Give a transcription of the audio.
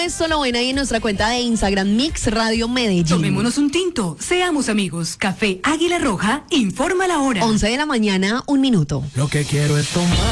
esto lo ven ahí en nuestra cuenta de Instagram, Mix Radio Medellín. Tomémonos un tinto, seamos amigos. Café Águila Roja informa la hora. 11 de la mañana, 1 minuto. Lo que quiero es tomar.